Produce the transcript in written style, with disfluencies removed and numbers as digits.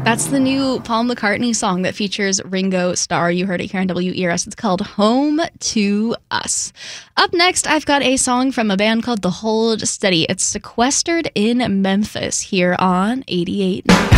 That's the new Paul McCartney song that features Ringo Starr. You heard it here on WERS. It's called Home to Us. Up next, I've got a song from a band called The Hold Steady. It's sequestered in Memphis here on 88.9.